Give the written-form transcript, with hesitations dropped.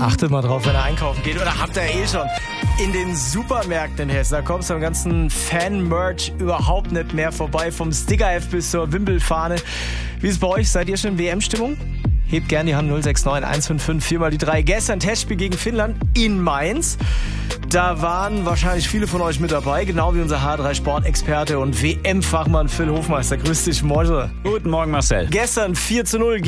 Achtet mal drauf, wenn ihr einkaufen geht. Oder habt ihr schon in den Supermärkten in Hessen. Da kommst du am ganzen Fan-Merch überhaupt nicht mehr vorbei. Vom Stickerheft bis zur Wimpelfahne. Wie ist es bei euch? Seid ihr schon in WM-Stimmung? Hebt gern die Hand 069 155 4 mal die 3. Gestern Testspiel gegen Finnland in Mainz. Da waren wahrscheinlich viele von euch mit dabei, genau wie unser H3-Sportexperte und WM-Fachmann Phil Hofmeister. Grüß dich, Moise. Guten Morgen, Marcel. Gestern 4:0